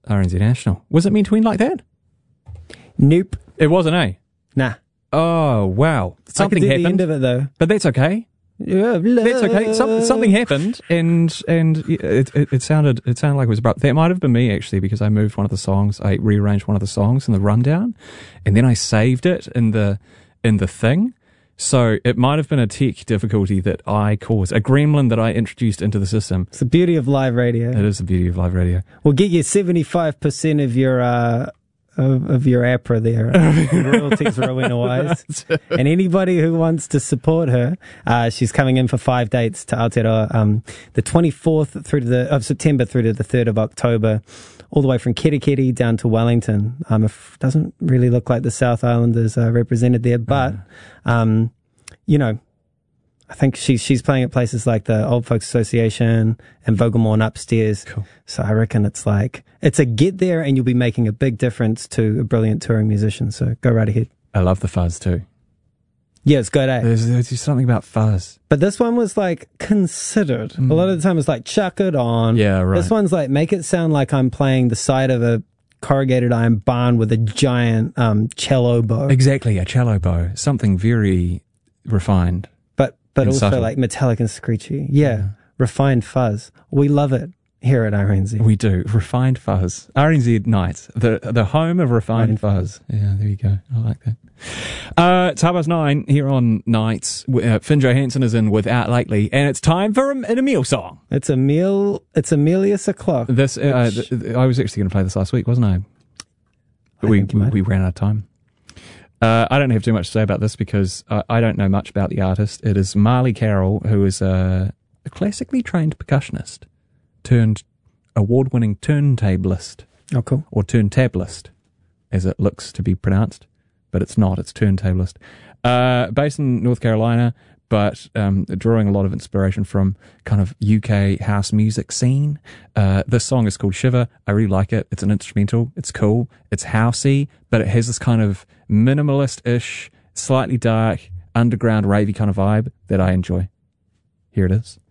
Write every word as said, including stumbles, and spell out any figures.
R N Z National. Was it meant to end like that? Nope. It wasn't, eh? Nah. Oh, wow. Something I could do happened. the end of it, though. But that's okay. Yeah, That's okay. Some, something happened, and and it, it it sounded it sounded like it was abrupt. That might have been me actually, because I moved one of the songs, I rearranged one of the songs in the rundown, and then I saved it in the in the thing. So it might have been a tech difficulty that I caused, a gremlin that I introduced into the system. It's the beauty of live radio. It is the beauty of live radio. We'll get you seventy-five percent of your uh, of, of your A P R A there. Uh, royalties, Rowena Wise. And anybody who wants to support her, uh, she's coming in for five dates to Aotearoa, um, the twenty-fourth through to the of September through to the third of October, all the way from Kerikeri down to Wellington. Um, it doesn't really look like the South Islanders are represented there, but um, you know, I think she's she's playing at places like the Old Folks Association and Vogelmorn upstairs. Cool. So I reckon it's like, it's a get there and you'll be making a big difference to a brilliant touring musician. So go right ahead. I love the fuzz too. Yeah, it's good, eh? There's, there's just something about fuzz. But this one was like considered. Mm. A lot of the time it's like, chuck it on. Yeah, right. This one's like, make it sound like I'm playing the side of a corrugated iron barn with a giant um, cello bow. Exactly, a cello bow. Something very refined. But but also subtle. like metallic and screechy. Yeah, yeah, refined fuzz. We love it here at R N Z. We do. Refined fuzz. R N Z Nights, the the home of refined Right. fuzz. Yeah, there you go. I like that. Uh, it's half past nine here on Nights. Uh, Finn Johansson is in without lately, and it's time for an Emil song. It's Emil. It's Emilius o'clock. This uh, which- th- th- I was actually going to play this last week, wasn't I? But I we think you might we ran out of time. Uh, I don't have too much to say about this because I, I don't know much about the artist. It is Marley Carroll, who is a, a classically trained percussionist turned award-winning turntablist, Oh, cool. or turntablist, as it looks to be pronounced, but it's not. It's turntablist. Uh, based in North Carolina, but um, drawing a lot of inspiration from kind of U K house music scene. Uh, this song is called Shiver. I really like it. It's an instrumental. It's cool. It's housey, but it has this kind of minimalist-ish, slightly dark, underground, ravey kind of vibe that I enjoy. Here it is.